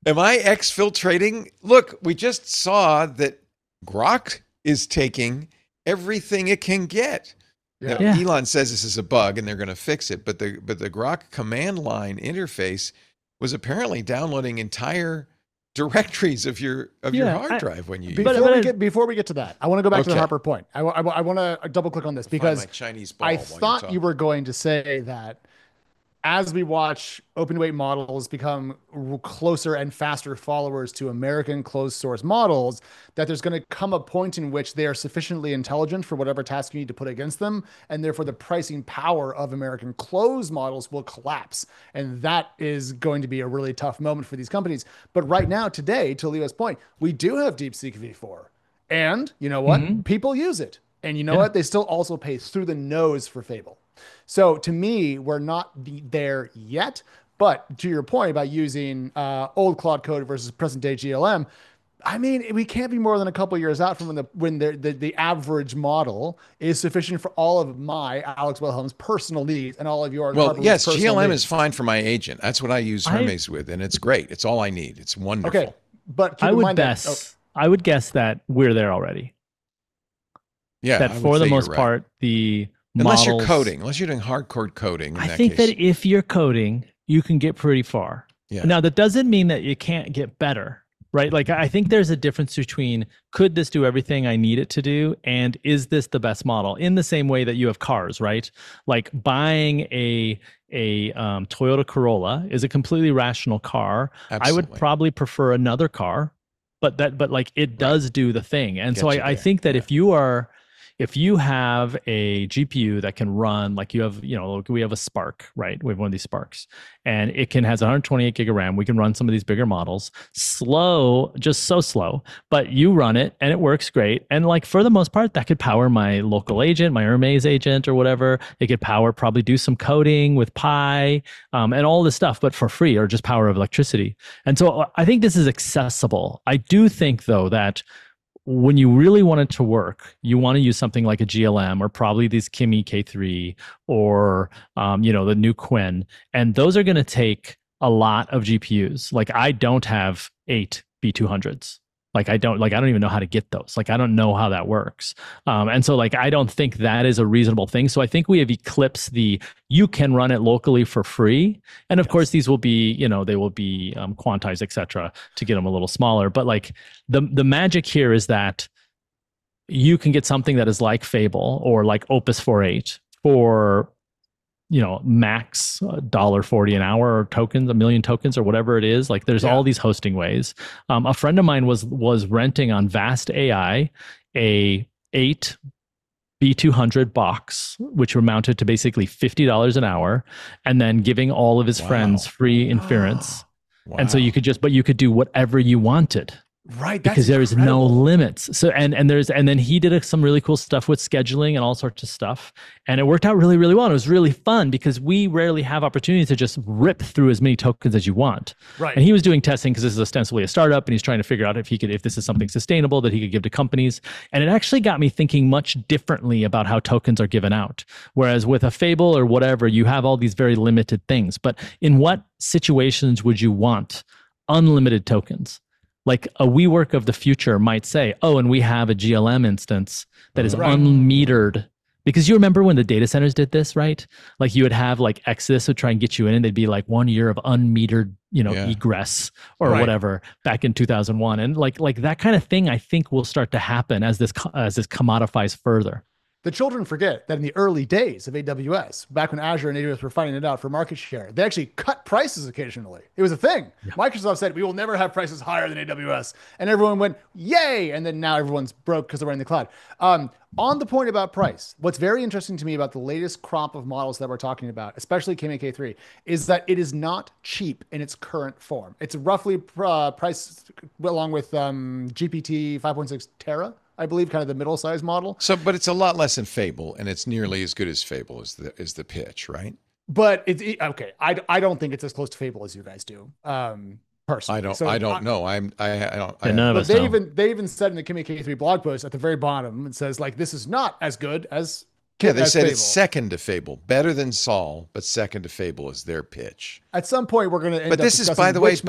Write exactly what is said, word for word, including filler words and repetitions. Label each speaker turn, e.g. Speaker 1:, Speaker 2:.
Speaker 1: Am I exfiltrating? Look, we just saw that Grok is taking everything it can get.
Speaker 2: Yeah.
Speaker 1: Now,
Speaker 2: Yeah.
Speaker 1: Elon says this is a bug and they're going to fix it, but the but the Grok command line interface was apparently downloading entire directories of your of your
Speaker 3: Yeah,
Speaker 1: hard
Speaker 3: I-
Speaker 1: drive when you
Speaker 2: Before
Speaker 3: But- but
Speaker 2: we
Speaker 3: I-
Speaker 2: get before we get to that, I want to go back to the
Speaker 1: Okay.
Speaker 2: Harper point. I, I, I want to double click on this
Speaker 1: Find
Speaker 2: because
Speaker 1: my Chinese ball
Speaker 2: I
Speaker 1: while you're
Speaker 2: thought
Speaker 1: talking.
Speaker 2: you were going to say that as we watch open weight models become r- closer and faster followers to American closed source models, that there's going to come a point in which they are sufficiently intelligent for whatever task you need to put against them. And therefore the pricing power of American closed models will collapse. And that is going to be a really tough moment for these companies. But right now, today, to Leo's point, we do have DeepSeek V four. And you know what?
Speaker 3: Mhm.
Speaker 2: People use it. And you know
Speaker 3: Yeah.
Speaker 2: what? They still also pay through the nose for Fable. So to me, we're not the, there yet. But to your point about using uh, old Claude Code versus present day G L M, I mean, we can't be more than a couple of years out from when the when the, the the average model is sufficient for all of my Alex Wilhelm's personal needs and all of yours.
Speaker 1: Well,
Speaker 2: Harper Lee's
Speaker 1: yes,
Speaker 2: personal
Speaker 1: G L M
Speaker 2: needs.
Speaker 1: is fine for my agent. That's what I use
Speaker 3: I-
Speaker 1: Hermes with, and it's great. It's all I need. It's wonderful.
Speaker 2: Okay, but keep
Speaker 3: I
Speaker 2: in
Speaker 3: would
Speaker 2: mind that-
Speaker 3: guess. I would guess that we're there already.
Speaker 1: Yeah,
Speaker 3: that
Speaker 1: I would
Speaker 3: for the
Speaker 1: say you're
Speaker 3: most
Speaker 1: right.
Speaker 3: part, the
Speaker 1: Unless you're
Speaker 3: models-
Speaker 1: coding, unless you're doing hardcore coding. In
Speaker 3: I
Speaker 1: that
Speaker 3: think
Speaker 1: case.
Speaker 3: that if you're coding, you can get pretty far.
Speaker 1: Yeah.
Speaker 3: Now that doesn't mean that you can't get better, right? Like I think there's a difference between could this do everything I need it to do, and is this the best model? In the same way that you have cars, right? Like buying a a um, Toyota Corolla is a completely rational car. I would
Speaker 1: Absolutely.
Speaker 3: probably prefer another car, but that but like it does do the thing. And
Speaker 1: Get
Speaker 3: so
Speaker 1: you
Speaker 3: I, I
Speaker 1: there,
Speaker 3: think that
Speaker 1: yeah.
Speaker 3: if you are if you have a G P U that can run, like you have, you know, like we have a Spark, right? We have one of these Sparks, and it can has one hundred twenty-eight gig of RAM. We can run some of these bigger models, slow, just so slow, but you run it and it works great. And like for the most part, that could power my local agent, my Hermes agent, or whatever. It could power, probably do some coding with Pi, um, and all this stuff, but for free, or just power of electricity. And so I think this is accessible. I do think though that when you really want it to work, you want to use something like a G L M or probably these Kimi K three or um, you know, the new Quinn, and those are going to take a lot of G P Us. Like I don't have eight B two hundreds. Like I don't like I don't even know how to get those. Like I don't know how that works. Um, and so like I don't think that is a reasonable thing. So I think we have eclipsed the you can run it locally for free. And of
Speaker 2: Yes.
Speaker 3: course these will be, you know, they will be um, quantized, et cetera, to get them a little smaller. But like the the magic here is that you can get something that is like Fable or like Opus forty-eight for, you know, max one dollar forty an hour or tokens, a million tokens or whatever it is. Like there's
Speaker 2: Yeah.
Speaker 3: all these hosting ways. Um, a friend of mine was was renting on Vast A I a eight B two hundred box, which were mounted to basically fifty dollars an hour, and then giving all of his
Speaker 1: Wow.
Speaker 3: friends free inference.
Speaker 1: Wow.
Speaker 3: And so you could just, but you could do whatever you wanted.
Speaker 2: Right, that's
Speaker 3: Because there is no
Speaker 2: incredible.
Speaker 3: limits. So and and there's and then he did some really cool stuff with scheduling and all sorts of stuff, and it worked out really really well. And it was really fun because we rarely have opportunities to just rip through as many tokens as you want.
Speaker 2: Right.
Speaker 3: And he was doing testing because this is ostensibly a startup, and he's trying to figure out if he could if this is something sustainable that he could give to companies. And it actually got me thinking much differently about how tokens are given out. Whereas with a Fable or whatever, you have all these very limited things. But in what situations would you want unlimited tokens? Like a WeWork of the future might say, oh, and we have a G L M instance that is
Speaker 2: Right.
Speaker 3: unmetered. Because you remember when the data centers did this, right? Like you would have like Exodus would try and get you in and they'd be like one year of unmetered, you know,
Speaker 1: Yeah.
Speaker 3: egress or
Speaker 2: Right.
Speaker 3: whatever back in two thousand one. And like like that kind of thing I think will start to happen as this co- as this commodifies further.
Speaker 2: The children forget that in the early days of A W S, back when Azure and A W S were fighting it out for market share, they actually cut prices occasionally. It was a thing. Microsoft said, we will never have prices higher than A W S. And everyone went, yay. And then now everyone's broke because they're running the cloud. Um, on the point about price, what's very interesting to me about the latest crop of models that we're talking about, especially K M K three, is that it is not cheap in its current form. It's roughly uh, priced along with um, G P T five point six Terra, I believe, kind of the middle size model.
Speaker 1: So, but it's a lot less than Fable, and it's nearly as good as Fable is the is the pitch, right?
Speaker 2: But it's it, okay. I, I don't think it's as close to Fable as you guys do. Um, personally,
Speaker 1: I don't
Speaker 2: So
Speaker 1: I don't know. I'm I, I don't. I,
Speaker 3: Yeah, none of
Speaker 2: But
Speaker 3: us
Speaker 2: they
Speaker 3: know.
Speaker 2: even they even said in the Kimmy K three blog post at the very bottom, it says like this is not as good as
Speaker 1: yeah, they
Speaker 2: as
Speaker 1: said
Speaker 2: Fable.
Speaker 1: it's second to Fable, better than Saul, but second to Fable is their pitch.
Speaker 2: At some point, we're going to end
Speaker 1: But
Speaker 2: up
Speaker 1: this is,
Speaker 2: discussing
Speaker 1: by the way,
Speaker 2: which